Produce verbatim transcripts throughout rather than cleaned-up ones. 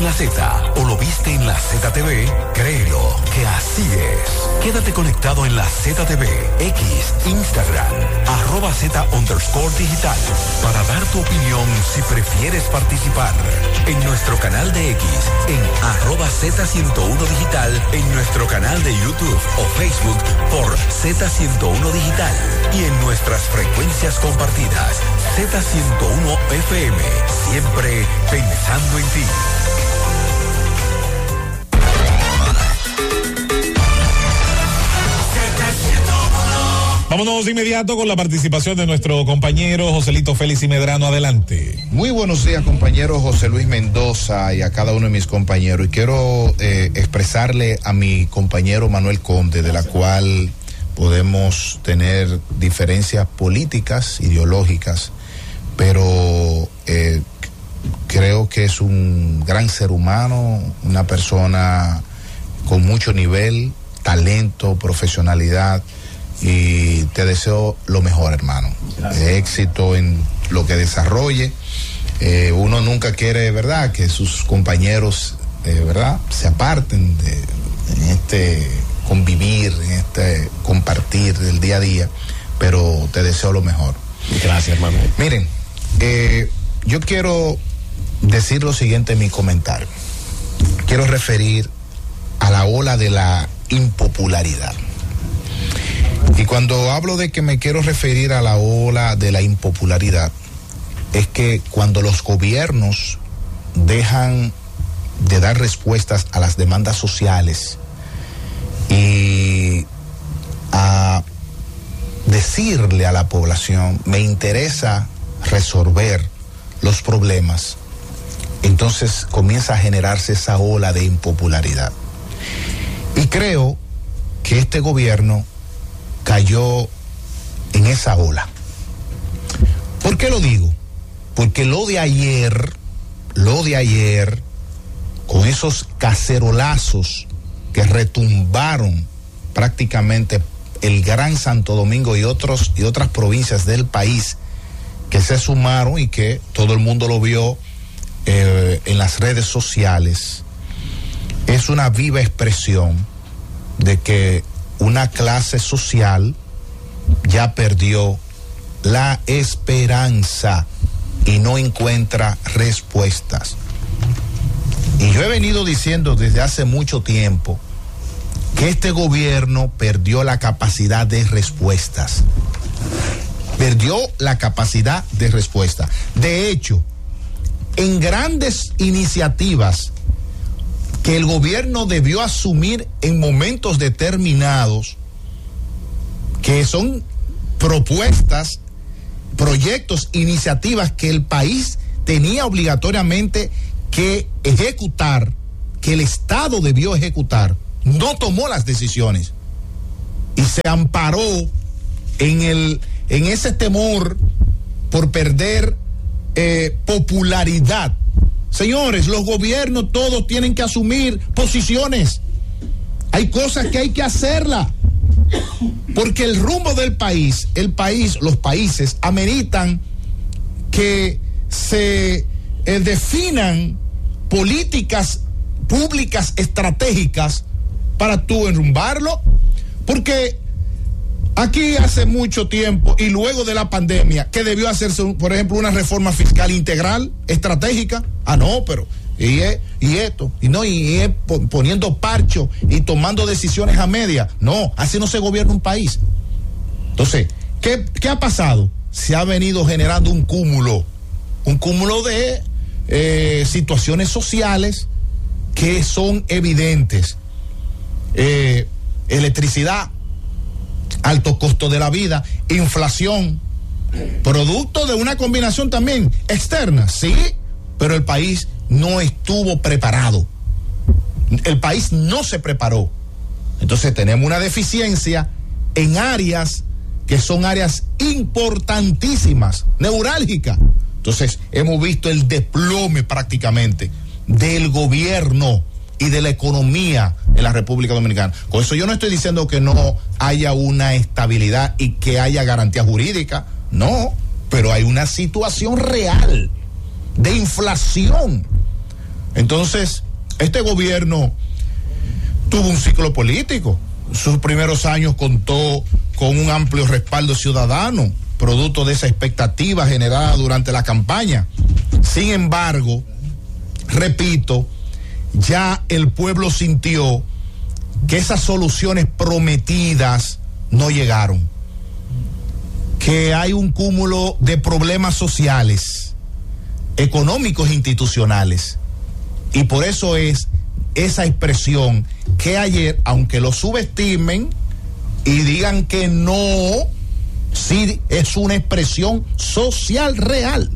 la Z o lo viste en la Z T V, créelo que así es. Quédate conectado en la Z T V, X, Instagram, arroba Z underscore digital, para dar tu opinión si prefieres participar. En nuestro canal de X, en arroba Z ciento uno digital, en nuestro canal de YouTube o Facebook por Z ciento uno digital y en nuestras frecuencias compartidas, Z ciento uno F M, siempre pensando en ti. Vámonos de inmediato con la participación de nuestro compañero Joselito Félix y Medrano. Adelante. Muy buenos días, compañero José Luis Mendoza, y a cada uno de mis compañeros. Y quiero eh, expresarle a mi compañero Manuel Conde, de la cual podemos tener diferencias políticas, ideológicas, pero eh, creo que es un gran ser humano, una persona con mucho nivel, talento, profesionalidad. Y te deseo lo mejor, hermano. Gracias. Éxito en lo que desarrolle. Eh, uno nunca quiere, ¿verdad?, que sus compañeros, eh, ¿verdad?, se aparten de en este convivir, en este compartir del día a día, pero te deseo lo mejor. Gracias, hermano. Miren, eh, yo quiero decir lo siguiente en mi comentario. Quiero referir a la ola de la impopularidad. Y cuando hablo de que me quiero referir a la ola de la impopularidad, es que cuando los gobiernos dejan de dar respuestas a las demandas sociales y a decirle a la población, me interesa resolver los problemas, entonces comienza a generarse esa ola de impopularidad. Y creo que este gobierno cayó en esa ola. ¿Por qué lo digo? Porque lo de ayer, lo de ayer, con esos cacerolazos que retumbaron prácticamente el Gran Santo Domingo y otros y otras provincias del país, que se sumaron y que todo el mundo lo vio eh, en las redes sociales, es una viva expresión de que una clase social ya perdió la esperanza y no encuentra respuestas. Y yo he venido diciendo desde hace mucho tiempo que este gobierno perdió la capacidad de respuestas. Perdió la capacidad de respuesta. De hecho, en grandes iniciativas que el gobierno debió asumir en momentos determinados, que son propuestas, proyectos, iniciativas que el país tenía obligatoriamente que ejecutar, que el Estado debió ejecutar, no tomó las decisiones y se amparó en el en ese temor por perder eh, popularidad. Señores, los gobiernos todos tienen que asumir posiciones. Hay cosas que hay que hacerlas. Porque el rumbo del país, el país, los países ameritan que se eh, definan políticas públicas estratégicas para tú enrumbarlo. Porque aquí hace mucho tiempo y luego de la pandemia, que debió hacerse, por ejemplo, una reforma fiscal integral, estratégica. Ah, no, pero y, es, y esto, y no, y es poniendo parcho y tomando decisiones a media. No, así no se gobierna un país. Entonces, ¿qué, qué ha pasado? Se ha venido generando un cúmulo, un cúmulo de eh, situaciones sociales que son evidentes. Eh, electricidad, alto costo de la vida, inflación, producto de una combinación también externa, sí, pero el país no estuvo preparado. El país no se preparó. Entonces tenemos una deficiencia en áreas que son áreas importantísimas, neurálgicas. Entonces hemos visto el desplome prácticamente del gobierno y de la economía en la República Dominicana. Con eso yo no estoy diciendo que no haya una estabilidad y que haya garantía jurídica, no, pero hay una situación real de inflación. Entonces, este gobierno tuvo un ciclo político. Sus primeros años contó con un amplio respaldo ciudadano, producto de esa expectativa generada durante la campaña. Sin embargo, repito, ya el pueblo sintió que esas soluciones prometidas no llegaron, que hay un cúmulo de problemas sociales, económicos e institucionales, y por eso es esa expresión que ayer, aunque lo subestimen y digan que no, sí es una expresión social real,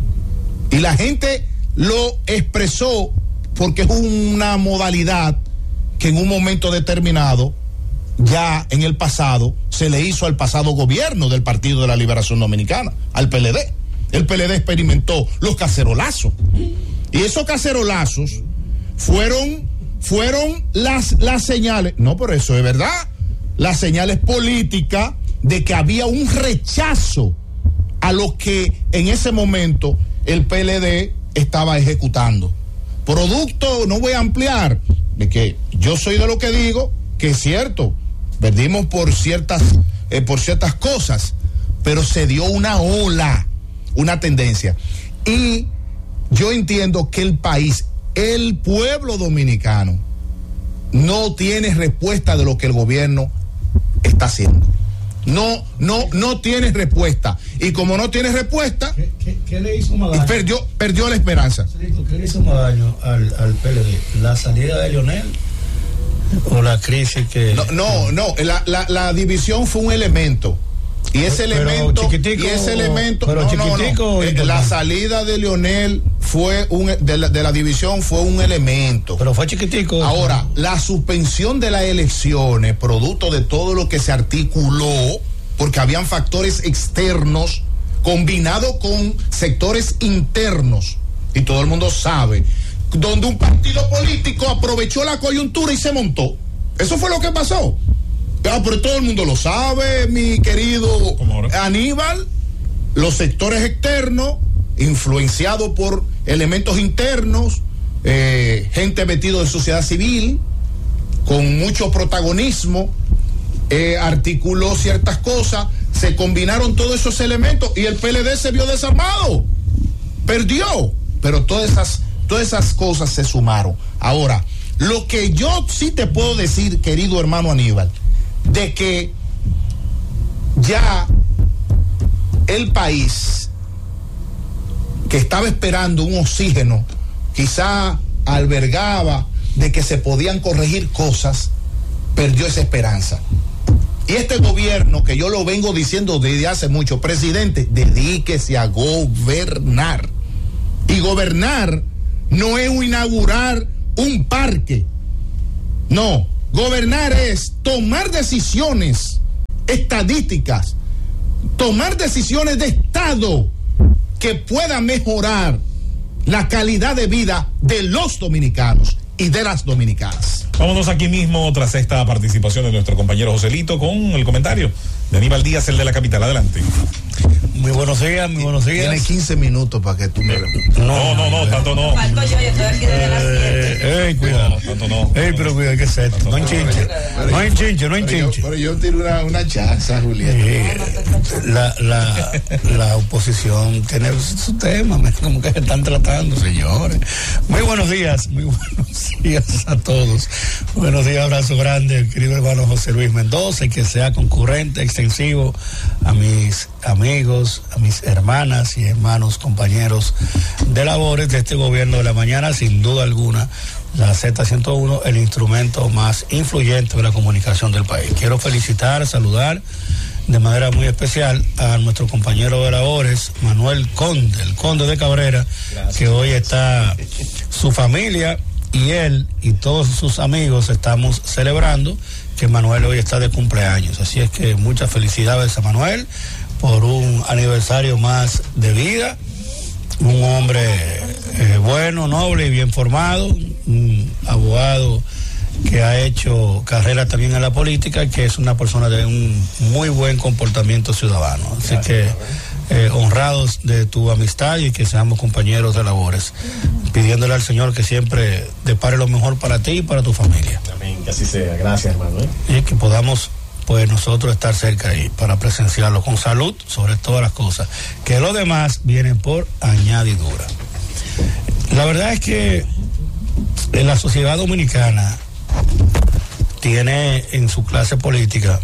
y la gente lo expresó porque es una modalidad que en un momento determinado, ya en el pasado, se le hizo al pasado gobierno del Partido de la Liberación Dominicana, al P L D. El P L D experimentó los cacerolazos, y esos cacerolazos fueron, fueron las, las señales, no, por eso es verdad, las señales políticas de que había un rechazo a lo que en ese momento el P L D estaba ejecutando. Producto, no voy a ampliar, de que yo soy de lo que digo, que es cierto, perdimos por ciertas, eh, por ciertas cosas, pero se dio una ola, una tendencia. Y yo entiendo que el país, el pueblo dominicano, no tiene respuesta de lo que el gobierno está haciendo. No, no, no tiene respuesta. Y como no tiene respuesta, ¿Qué, qué, qué le hizo más daño? Perdió, perdió la esperanza. ¿Qué le hizo más daño al, al P L D? ¿La salida de Leonel o la crisis que...? No, no, no la, la, la división fue un elemento. Y ese pero elemento, y ese elemento, pero no, no, no. Eh, la salida de Leonel fue un, de la, de la división fue un elemento. Pero fue chiquitico. Ahora, la suspensión de las elecciones, producto de todo lo que se articuló, porque habían factores externos combinados con sectores internos, y todo el mundo sabe, donde un partido político aprovechó la coyuntura y se montó. Eso fue lo que pasó. Ah, pero todo el mundo lo sabe, mi querido Aníbal. Los sectores externos, influenciados por elementos internos, eh, gente metida de sociedad civil, con mucho protagonismo, eh, articuló ciertas cosas, se combinaron todos esos elementos y el P L D se vio desarmado, perdió, pero todas esas, todas esas cosas se sumaron. Ahora, lo que yo sí te puedo decir, querido hermano Aníbal, de que ya el país, que estaba esperando un oxígeno, quizá albergaba de que se podían corregir cosas, perdió esa esperanza. Y este gobierno, que yo lo vengo diciendo desde hace mucho, presidente, dedíquese a gobernar. Y gobernar no es inaugurar un parque, no. Gobernar es tomar decisiones estadísticas, tomar decisiones de Estado que puedan mejorar la calidad de vida de los dominicanos y de las dominicanas. Vámonos aquí mismo tras esta participación de nuestro compañero Joselito con el comentario de Aníbal Díaz, el de la capital. Adelante. Muy buenos días, muy buenos días. Tienes quince minutos para que tú me... No, no, no, tanto no. Falto yo, yo estoy aquí desde las siete. Ey, cuidado. No, tanto no. Ey, pero cuidado, ¿qué es esto? No enchinche. No enchinche, no enchinche. Pero yo tiro una, una chanza, Julián. Eh, la, la, la oposición tiene su tema, como que se están tratando, señores. Muy buenos días, muy buenos días a todos. Buenos días, abrazo grande, querido hermano José Luis Mendoza, y que sea concurrente, extensivo a mis amigos, a mis hermanas y hermanos, compañeros de labores de este gobierno de la mañana. Sin duda alguna, la Z ciento uno, el instrumento más influyente de la comunicación del país. Quiero felicitar, saludar de manera muy especial a nuestro compañero de labores, Manuel Conde, el Conde de Cabrera. Gracias. Que hoy está su familia y él y todos sus amigos estamos celebrando que Manuel hoy está de cumpleaños. Así es que muchas felicidades a Manuel por un aniversario más de vida, un hombre eh, bueno, noble y bien formado, un abogado que ha hecho carrera también en la política, que es una persona de un muy buen comportamiento ciudadano. Así Gracias, que eh, honrados de tu amistad y que seamos compañeros de labores, pidiéndole al Señor que siempre depare lo mejor para ti y para tu familia. Amén, que así sea. Gracias, hermano. ¿eh? Y que podamos, pues, nosotros estar cerca ahí para presenciarlo con salud sobre todas las cosas, que lo demás viene por añadidura. La verdad es que en la sociedad dominicana tiene en su clase política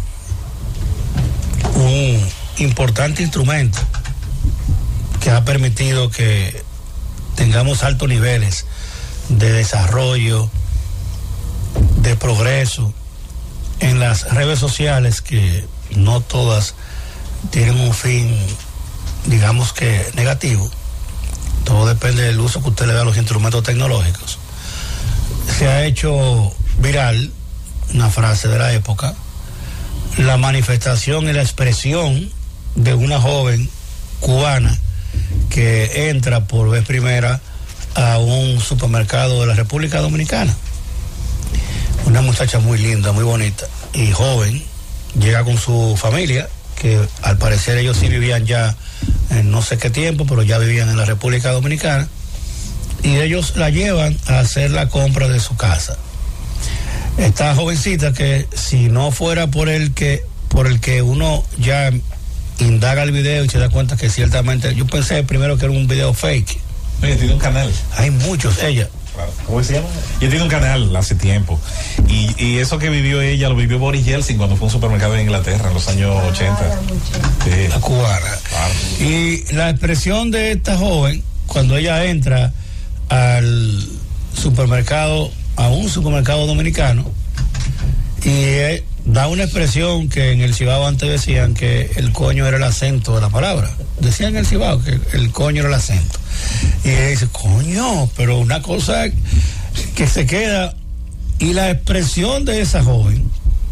un importante instrumento que ha permitido que tengamos altos niveles de desarrollo, de progreso en las redes sociales, que no todas tienen un fin, digamos que negativo. Todo depende del uso que usted le da a los instrumentos tecnológicos. Se ha hecho viral una frase de la época: la manifestación y la expresión de una joven cubana que entra por vez primera a un supermercado de la República Dominicana. Una muchacha muy linda, muy bonita y joven, llega con su familia, que al parecer ellos sí vivían ya en no sé qué tiempo, pero ya vivían en la República Dominicana, y ellos la llevan a hacer la compra de su casa. Esta jovencita, que si no fuera por el que por el que uno ya indaga el video y se da cuenta que ciertamente, yo pensé primero que era un video fake. Oye, tiene un canal. Hay muchos, ella. ¿Cómo se llama? Ella tiene un canal hace tiempo. Y, y eso que vivió ella, lo vivió Boris Yeltsin cuando fue a un supermercado en Inglaterra en los años ochenta. Sí. La cubana. Claro. Y la expresión de esta joven, cuando ella entra al supermercado, a un supermercado dominicano, y eh, da una expresión que en el Cibao antes decían que el coño era el acento de la palabra. Decían en el Cibao que el coño era el acento. Y ella dice, coño, pero una cosa que se queda. Y la expresión de esa joven,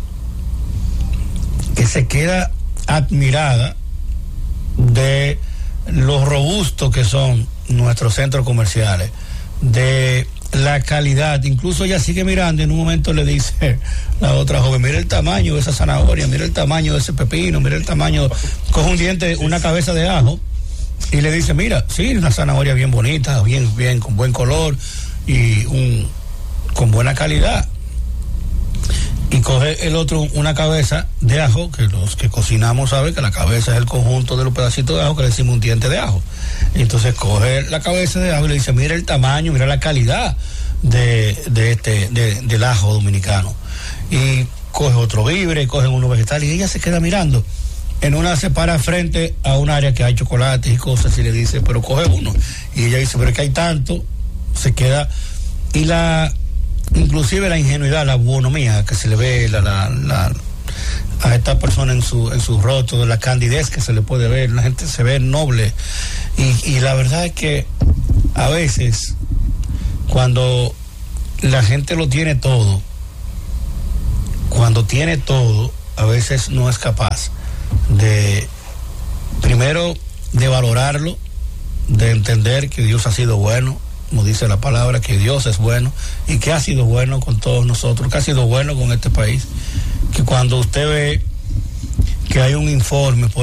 que se queda admirada de lo robusto que son nuestros centros comerciales, de la calidad. Incluso ella sigue mirando y en un momento le dice la otra joven, mira el tamaño de esa zanahoria, mira el tamaño de ese pepino, mira el tamaño, coge un diente, una cabeza de ajo y le dice, mira, sí, una zanahoria bien bonita, bien, bien, con buen color y un, con buena calidad. Y coge el otro una cabeza de ajo, que los que cocinamos saben que la cabeza es el conjunto de los pedacitos de ajo, que le decimos un diente de ajo. Y entonces coge la cabeza de ajo y le dice, mira el tamaño, mira la calidad de, de este, de, del ajo dominicano. Y coge otro víver, y coge uno vegetal, y ella se queda mirando. En una se para frente a un área que hay chocolates y cosas, y le dice, pero coge uno. Y ella dice, pero es que hay tanto, se queda. Y la inclusive la ingenuidad, la bonomía que se le ve la, la, la, a esta persona en su en su rostro, la candidez que se le puede ver, la gente se ve noble. Y, y la verdad es que a veces cuando la gente lo tiene todo, cuando tiene todo, a veces no es capaz de, primero, de valorarlo, de entender que Dios ha sido bueno, como dice la palabra, que Dios es bueno y que ha sido bueno con todos nosotros, que ha sido bueno con este país, que cuando usted ve que hay un informe por